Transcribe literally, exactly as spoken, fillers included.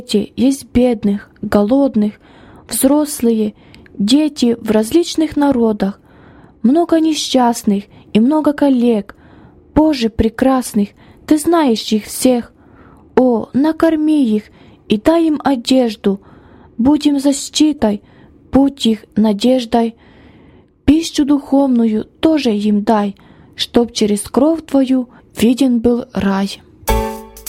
Есть бедных, голодных, взрослые, дети в различных народах, много несчастных и много коллег. Боже прекрасных, Ты знаешь их всех. О, накорми их и дай им одежду. Будь им защитой, будь их надеждой. Пищу духовную тоже им дай, чтоб через кровь Твою виден был рай.